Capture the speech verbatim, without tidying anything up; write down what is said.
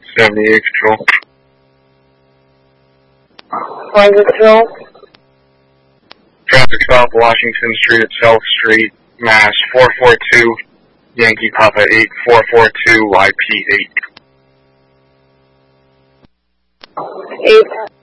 seventy-eight Control. Plaza Control. Traffic stop Washington Street at South Street, Mass. four four two, Yankee Papa eight four four two Y P eight. eight.